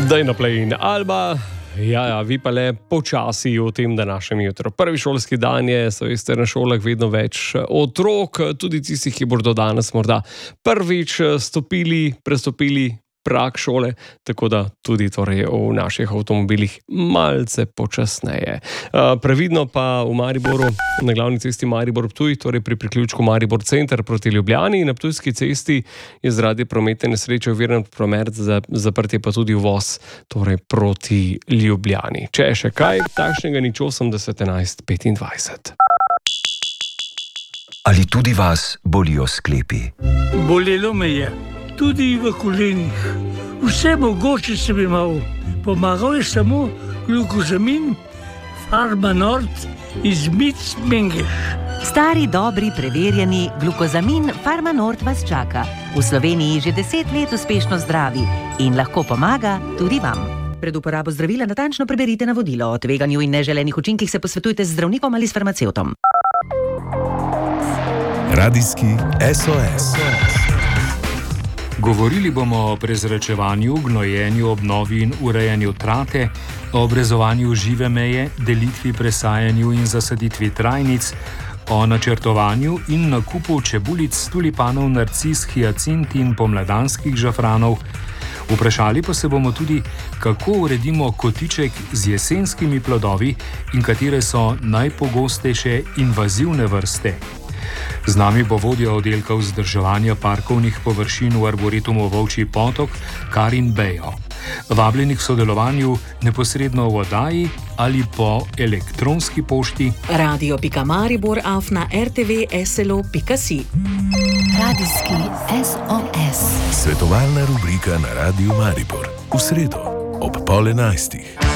Zdaj na play in Alba. Ja, vi pa le počasi v tem današnjem jutru. Prvi šolski dan je, so veste, na šolah vedno več otrok, tudi tistih, ki bodo danes morda prvič prestopili prag šole, tako da tudi torej v naših avtomobilih malce počasneje. Previdno pa v Mariboru, na glavni cesti Maribor-Ptuj, torej pri priključku Maribor center proti Ljubljani, na Ptujski cesti je zaradi prometne nesreče oviran promet, zaprt je pa tudi uvoz torej proti Ljubljani. Če je še kaj takšnega, nič 80 11 25. Ali tudi vas bolijo sklepi? Bolelo me je. Tudi v kolenih. Vse mogoče sem imel. Pomagal je samo glukozamin, Farmanort iz Mengeš. Stari, dobri, preverjeni glukozamin Farmanort vas čaka. V Sloveniji že 10 let uspešno zdravi in lahko pomaga tudi vam. Pred uporabo zdravila natančno preberite navodilo. O tveganju in neželenih učinkih se posvetujte z zdravnikom ali s farmacevtom. Radijski SOS. Govorili bomo o prezračevanju, gnojenju, obnovi in urejanju trate, o obrezovanju žive meje, delitvi, presajanju in zasaditvi trajnic, o načrtovanju in nakupu čebulic, tulipanov, narcis, hiacint in pomladanskih žafranov. Vprašali pa se bomo tudi, kako uredimo kotiček z jesenskimi plodovi in katere so najpogostejše invazivne vrste. Z nami bo vodja oddelka vzdrževanja parkovnih površin v Arboretumu Volčji potok Karin Bejo. Vabljeni k sodelovanju neposredno v oddaji ali po elektronski pošti radio.maribor@rtv.slo.si. Radijski SOS. Svetovalna rubrika na Radiu Maribor. V sredo ob 10:30.